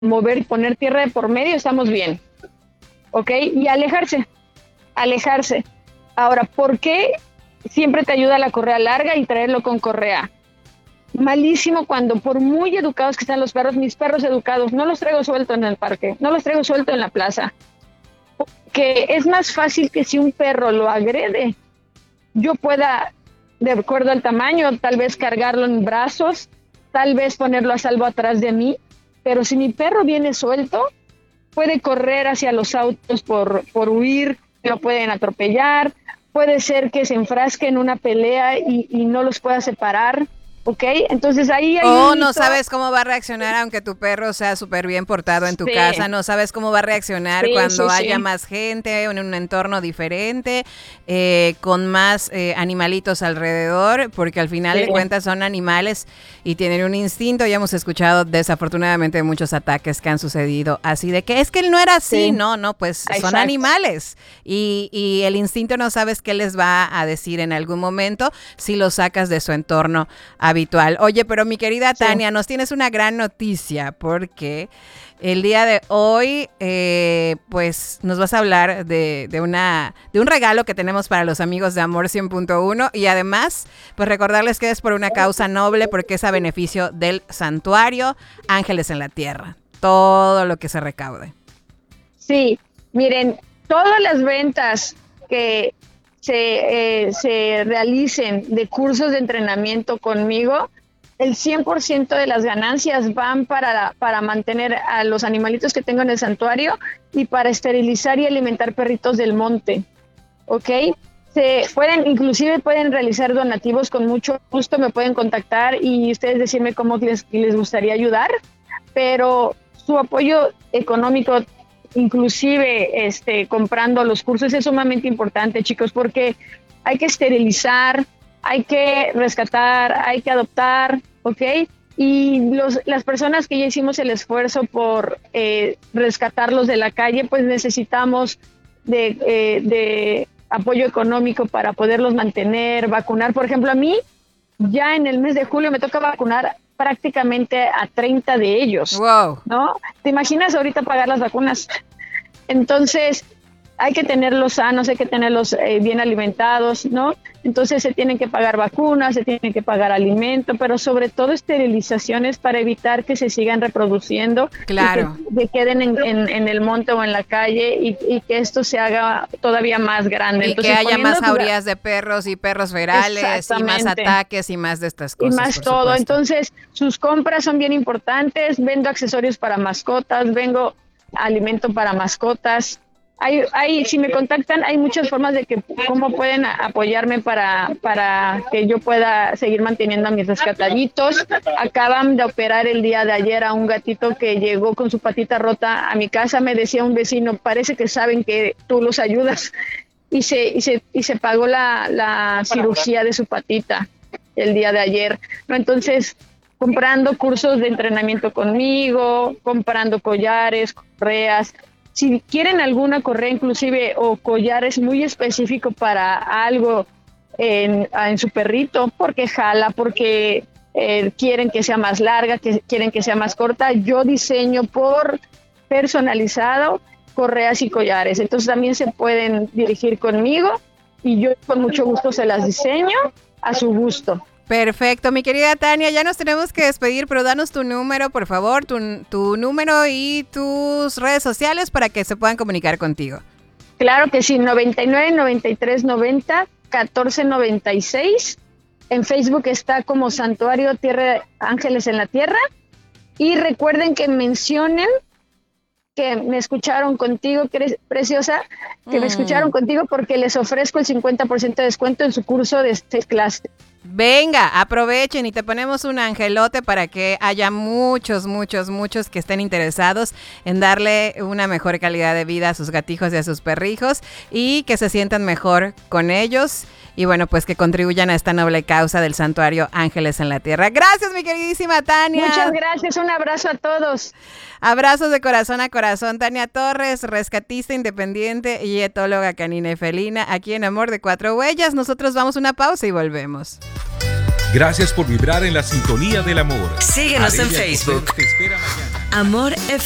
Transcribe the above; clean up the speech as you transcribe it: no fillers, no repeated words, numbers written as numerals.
mover y poner tierra de por medio, estamos bien, ¿ok? Y alejarse. Ahora, ¿por qué siempre te ayuda la correa larga y traerlo con correa? Malísimo cuando, por muy educados que están los perros, mis perros educados, no los traigo suelto en el parque, no los traigo suelto en la plaza, que es más fácil que si un perro lo agrede, yo pueda, de acuerdo al tamaño, tal vez cargarlo en brazos, tal vez ponerlo a salvo atrás de mí, pero si mi perro viene suelto, puede correr hacia los autos por huir, lo pueden atropellar, puede ser que se enfrasque en una pelea y no los pueda separar, ¿ok? Entonces ahí hay un no mito. sabes cómo va a reaccionar aunque tu perro sea súper bien portado en tu casa, no sabes cómo va a reaccionar cuando haya más gente, en un entorno diferente, con más animalitos alrededor, porque al final de cuentas son animales y tienen un instinto. Ya hemos escuchado desafortunadamente muchos ataques que han sucedido así, de que es que él no era así, no, pues son animales y el instinto no sabes qué les va a decir en algún momento si lo sacas de su entorno habitual. Oye, pero mi querida Tania, nos tienes una gran noticia porque el día de hoy, pues nos vas a hablar de un regalo que tenemos para los amigos de Amor 100.1 y además, pues recordarles que es por una causa noble porque es a beneficio del Santuario Ángeles en la Tierra, todo lo que se recaude. Sí, miren, todas las ventas que se realicen de cursos de entrenamiento conmigo, el 100% de las ganancias van para mantener a los animalitos que tengo en el santuario y para esterilizar y alimentar perritos del monte, ¿ok? Inclusive pueden realizar donativos con mucho gusto, me pueden contactar y ustedes decirme cómo les gustaría ayudar, pero su apoyo económico, inclusive comprando los cursos, es sumamente importante, chicos, porque hay que esterilizar, hay que rescatar, hay que adoptar, ¿ok? Y las personas que ya hicimos el esfuerzo por rescatarlos de la calle, pues necesitamos de apoyo económico para poderlos mantener, vacunar. Por ejemplo, a mí ya en el mes de julio me toca vacunar prácticamente a 30 de ellos. Wow. ¿No? ¿Te imaginas ahorita pagar las vacunas? Entonces, hay que tenerlos sanos, hay que tenerlos bien alimentados, ¿no? Entonces se tienen que pagar vacunas, se tienen que pagar alimento, pero sobre todo esterilizaciones para evitar que se sigan reproduciendo, claro, y que queden en el monte o en la calle y que esto se haga todavía más grande. Y entonces, que haya más jaurías de perros y perros ferales y más ataques y más de estas cosas. Y más todo. Supuesto. Entonces, sus compras son bien importantes. Vendo accesorios para mascotas, vengo alimento para mascotas. Si me contactan, hay muchas formas de cómo pueden apoyarme para que yo pueda seguir manteniendo a mis rescataditos. Acaban de operar el día de ayer a un gatito que llegó con su patita rota a mi casa. Me decía un vecino, parece que saben que tú los ayudas. Y se pagó la cirugía de su patita el día de ayer, ¿no? Entonces, comprando cursos de entrenamiento conmigo, comprando collares, correas. Si quieren alguna correa inclusive o collares muy específico para algo en su perrito, porque jala, porque quieren que sea más larga, que quieren que sea más corta, yo diseño por personalizado correas y collares. Entonces también se pueden dirigir conmigo y yo con mucho gusto se las diseño a su gusto. Perfecto, mi querida Tania, ya nos tenemos que despedir, pero danos tu número, por favor, tu número y tus redes sociales para que se puedan comunicar contigo. Claro que sí, 99 93 90 14 96. En Facebook está como Santuario Tierra Ángeles en la Tierra. Y recuerden que mencionen que me escucharon contigo, que eres preciosa, que me escucharon contigo porque les ofrezco el 50% de descuento en su curso de esta clase. Venga, aprovechen y te ponemos un angelote para que haya muchos que estén interesados en darle una mejor calidad de vida a sus gatijos y a sus perrijos y que se sientan mejor con ellos y bueno, pues que contribuyan a esta noble causa del Santuario Ángeles en la Tierra. Gracias, mi queridísima Tania. Muchas gracias, un abrazo a todos. Abrazos de corazón a corazón. Tania Torres, rescatista independiente y etóloga canina y felina, aquí en Amor de Cuatro Huellas. Nosotros vamos a una pausa y volvemos. Gracias por vibrar en la sintonía del amor. Síguenos en Facebook. Te espera mañana. Amor FM.